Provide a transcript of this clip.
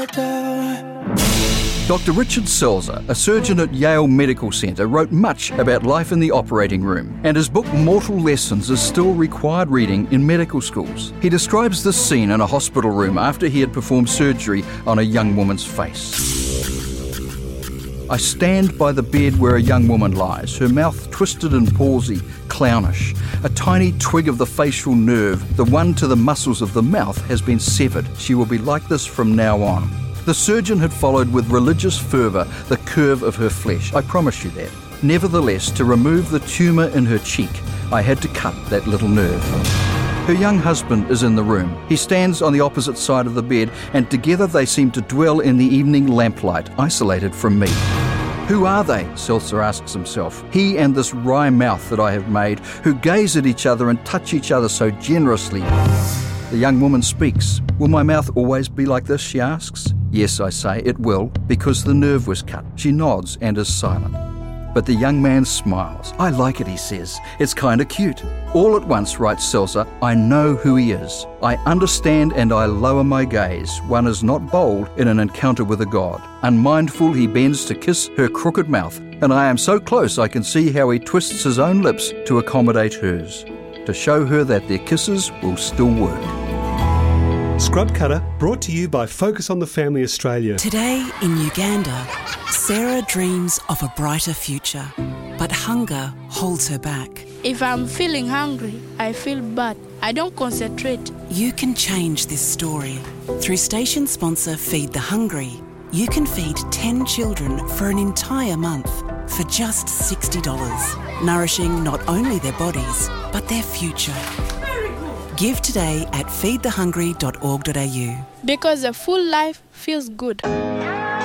Dr. Richard Selzer, a surgeon at Yale Medical Centre, wrote much about life in the operating room, and his book Mortal Lessons is still required reading in medical schools. He describes this scene in a hospital room after he had performed surgery on a young woman's face. I stand by the bed where a young woman lies, her mouth twisted in palsy, clownish. A tiny twig of the facial nerve, the one to the muscles of the mouth, has been severed. She will be like this from now on. The surgeon had followed with religious fervour the curve of her flesh, I promise you that. Nevertheless, to remove the tumour in her cheek, I had to cut that little nerve. Her young husband is in the room. He stands on the opposite side of the bed, and together they seem to dwell in the evening lamplight, isolated from me. Who are they? Selzer asks himself. He and this wry mouth that I have made, who gaze at each other and touch each other so generously. The young woman speaks. Will my mouth always be like this, she asks. Yes, I say, it will, because the nerve was cut. She nods and is silent. But the young man smiles. I like it, he says. It's kinda cute. All at once, writes Selzer, I know who he is. I understand and I lower my gaze. One is not bold in an encounter with a god. Unmindful, he bends to kiss her crooked mouth, and I am so close I can see how he twists his own lips to accommodate hers, to show her that their kisses will still work. Scrub Cutter, brought to you by Focus on the Family Australia. Today in Uganda, Sarah dreams of a brighter future, but hunger holds her back. If I'm feeling hungry, I feel bad. I don't concentrate. You can change this story. Through station sponsor Feed the Hungry, you can feed 10 children for an entire month for just $60, nourishing not only their bodies, but their future. Give today at feedthehungry.org.au. Because a full life feels good.